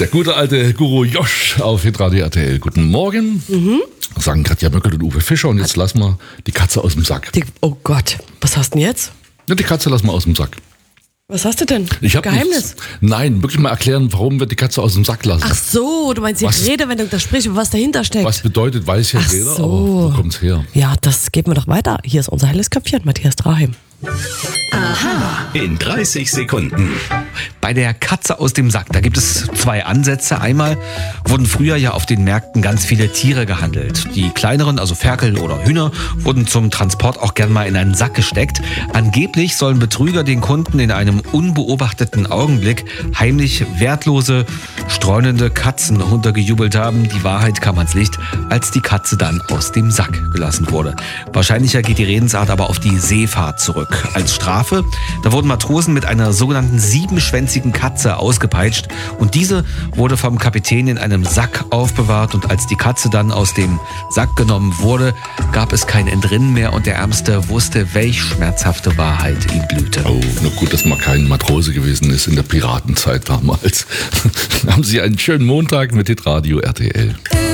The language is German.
Der gute alte Guru Josch auf Hitradio RTL. Guten Morgen. Sagen Katja Möckel und Uwe Fischer. Und jetzt lassen wir die Katze aus dem Sack. Oh Gott, was hast du denn jetzt? Ja, die Katze lassen wir aus dem Sack. Was hast du denn? Ich hab Geheimnis? Nein, wirklich mal erklären, warum wir die Katze aus dem Sack lassen. Ach so, du meinst die Redewendung, das Sprichwort, was dahinter steckt. Was bedeutet, weiß ja Ach jeder, so. aber wo kommt's her? Ja, das geben wir doch weiter. Hier ist unser helles Köpfchen, Matthias Draheim. In 30 Sekunden. Bei der Katze aus dem Sack, da gibt es zwei Ansätze. Einmal wurden früher ja auf den Märkten ganz viele Tiere gehandelt. Die kleineren, also Ferkel oder Hühner, wurden zum Transport auch gern mal in einen Sack gesteckt. Angeblich sollen Betrüger den Kunden in einem unbeobachteten Augenblick heimlich wertlose, streunende Katzen untergejubelt haben. Die Wahrheit kam ans Licht, als die Katze dann aus dem Sack gelassen wurde. Wahrscheinlicher geht die Redensart aber auf die Seefahrt zurück. Als Strafe, da wurden Matrosen mit einer sogenannten siebenschwänzigen Katze ausgepeitscht und diese wurde vom Kapitän in einem Sack aufbewahrt und als die Katze dann aus dem Sack genommen wurde, gab es kein Entrinnen mehr und der Ärmste wusste, welch schmerzhafte Wahrheit ihm blühte. Oh, na gut, dass man kein Matrose gewesen ist in der Piratenzeit damals. Haben Sie einen schönen Montag mit Hitradio RTL.